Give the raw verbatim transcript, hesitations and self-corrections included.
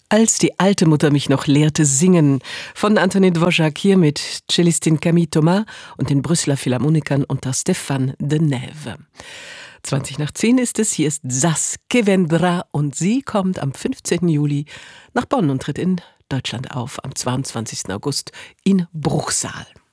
Als die alte Mutter mich noch lehrte singen, von Antonin Dvořák hier mit Cellistin Camille Thomas und den Brüsseler Philharmonikern unter Stéphane Denève. zwanzig nach zehn ist es, hier ist Zas que vendrá und sie kommt am fünfzehnten Juli nach Bonn und tritt in Deutschland auf, am zweiundzwanzigsten August in Bruchsal.